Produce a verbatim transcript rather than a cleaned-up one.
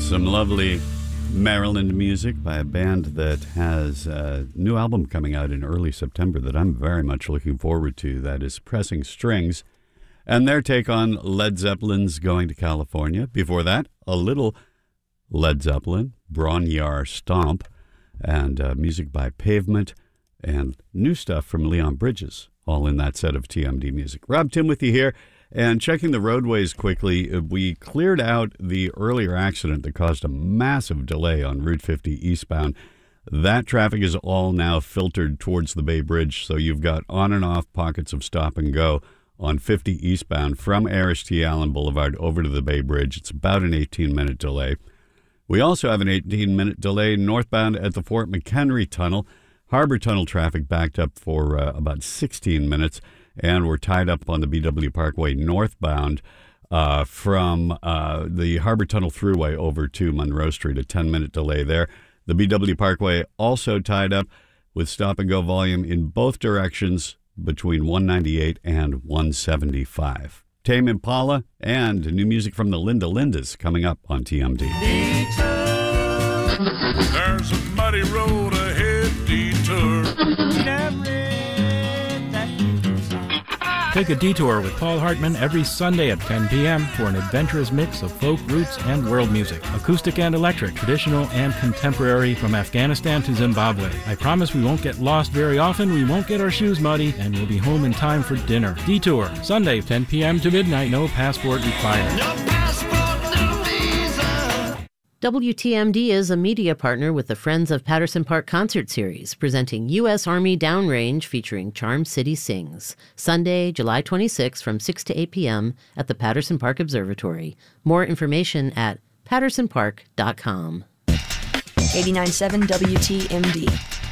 Some lovely Maryland music by a band that has a new album coming out in early September that I'm very much looking forward to. That is Pressing Strings, and their take on Led Zeppelin's Going to California. Before that, a little Led Zeppelin, Bron-Y-Aur Stomp, and uh, music by Pavement, and new stuff from Leon Bridges, all in that set of T M D music. Rob Timothy here. And checking the roadways quickly, we cleared out the earlier accident that caused a massive delay on Route fifty eastbound. That traffic is all now filtered towards the Bay Bridge, so you've got on and off pockets of stop and go on fifty eastbound from Arish T. Allen Boulevard over to the Bay Bridge. It's about an eighteen-minute delay. We also have an eighteen-minute delay northbound at the Fort McHenry Tunnel. Harbor Tunnel traffic backed up for uh, about sixteen minutes. And we're tied up on the B W Parkway northbound uh, from uh, the Harbor Tunnel Thruway over to Monroe Street, a ten-minute delay there. The B W Parkway also tied up with stop-and-go volume in both directions between one ninety-eight and one seventy-five. Tame Impala and new music from the Linda Lindas coming up on T M D. Detour. There's a muddy road ahead, detour. Take a detour with Paul Hartman every Sunday at ten p.m. for an adventurous mix of folk, roots, and world music. Acoustic and electric, traditional and contemporary, from Afghanistan to Zimbabwe. I promise we won't get lost very often, we won't get our shoes muddy, and we'll be home in time for dinner. Detour, Sunday, ten p.m. to midnight, no passport required. No passport, no visa. W T M D is a media partner with the Friends of Patterson Park concert series, presenting U S Army Downrange featuring Charm City Sings. Sunday, July twenty-sixth from six to eight p.m. at the Patterson Park Observatory. More information at patterson park dot com. eighty-nine point seven W T M D.